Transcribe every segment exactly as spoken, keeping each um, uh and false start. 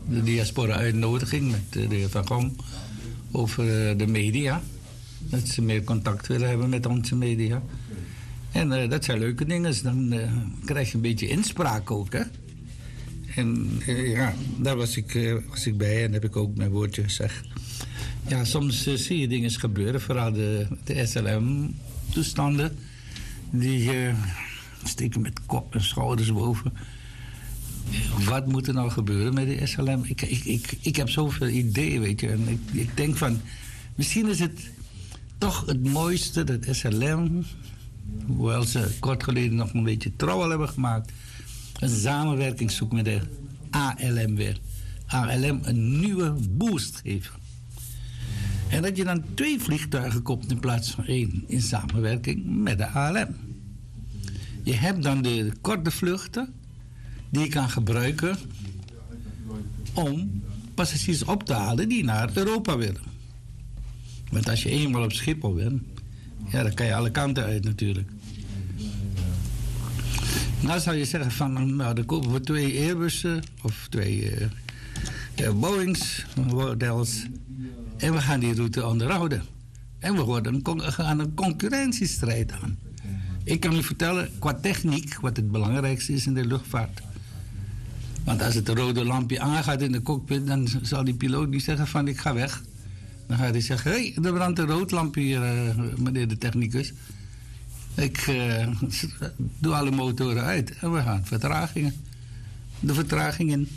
de diaspora-uitnodiging met de heer Van Gong over de media. Dat ze meer contact willen hebben met onze media. En uh, dat zijn leuke dingen. Dus dan uh, krijg je een beetje inspraak ook, hè. En uh, ja, daar was ik, uh, was ik bij en heb ik ook mijn woordje gezegd. Ja, soms uh, zie je dingen gebeuren, vooral de, de S L M-toestanden. Die uh, steken met kop en schouders boven. Wat moet er nou gebeuren met de S L M? Ik, ik, ik, ik heb zoveel ideeën, weet je. En ik, ik denk van, misschien is het toch het mooiste dat S L M, hoewel ze kort geleden nog een beetje trouw hebben gemaakt, een samenwerking zoekt met de A L M weer. A L M een nieuwe boost geven. En dat je dan twee vliegtuigen koopt in plaats van één in samenwerking met de A L M. Je hebt dan de korte vluchten die je kan gebruiken om passagiers op te halen die naar Europa willen. Want als je eenmaal op Schiphol bent, ja, dan kan je alle kanten uit natuurlijk. Nou zou je zeggen van, nou dan kopen we twee Airbussen of twee uh, uh, Boeings, models, en we gaan die route onderhouden. En we worden een, gaan een concurrentiestrijd aan. Ik kan u vertellen, qua techniek, wat het belangrijkste is in de luchtvaart. Want als het rode lampje aangaat in de cockpit, dan zal die piloot niet zeggen van ik ga weg. Dan gaat hij zeggen, hé, hey, er brandt een rood lampje hier, uh, meneer de technicus. Ik uh, doe alle motoren uit en we gaan vertragingen. De vertragingen.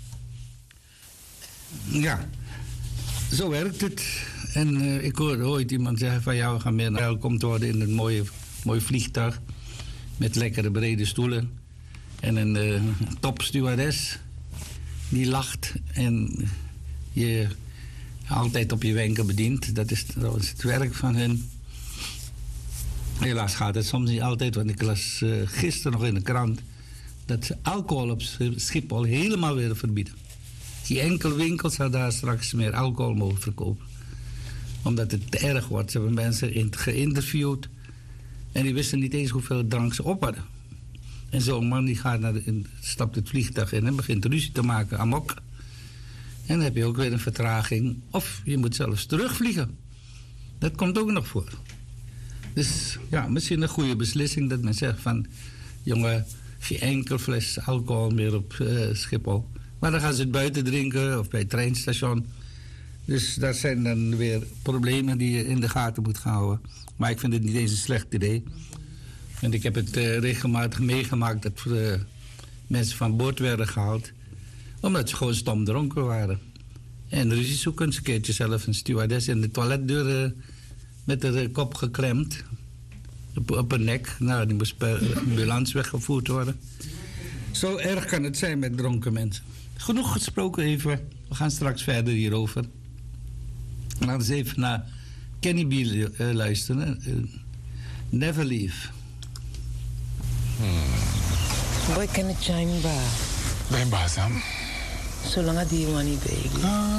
Ja, zo werkt het. En uh, ik hoorde ooit iemand zeggen van ja, we gaan meer naar welkom worden in een mooie, mooi vliegtuig. Met lekkere brede stoelen. En een uh, topstewardess die lacht en je altijd op je wenken bedient. Dat is, dat is het werk van hen. Helaas gaat het soms niet altijd, want ik las uh, gisteren nog in de krant dat ze alcohol op Schiphol helemaal willen verbieden. Die enkele winkels zou daar straks meer alcohol mogen verkopen. Omdat het te erg wordt. Ze hebben mensen in, geïnterviewd en die wisten niet eens hoeveel drank ze op hadden. En zo'n man die gaat naar de, stapt het vliegtuig in en begint ruzie te maken, amok. En dan heb je ook weer een vertraging. Of je moet zelfs terugvliegen. Dat komt ook nog voor. Dus ja, misschien een goede beslissing dat men zegt van, jongen, geen enkel fles alcohol meer op uh, Schiphol. Maar dan gaan ze het buiten drinken of bij het treinstation. Dus dat zijn dan weer problemen die je in de gaten moet gaan houden. Maar ik vind het niet eens een slecht idee. En ik heb het uh, regelmatig meegemaakt dat uh, mensen van boord werden gehaald. Omdat ze gewoon stom dronken waren. En ruzie zoeken, een keertje zelf een stewardess in de toiletdeur uh, met de kop geklemd. Op, op haar nek. Nou, die moest per ambulance weggevoerd worden. Zo erg kan het zijn met dronken mensen. Genoeg gesproken even. We gaan straks verder hierover. Laten we eens even naar Kenny B uh, luisteren. Uh, Never Leave. Hmm. Boy, can it shine ba? Ben Basam. Zolang die money baby.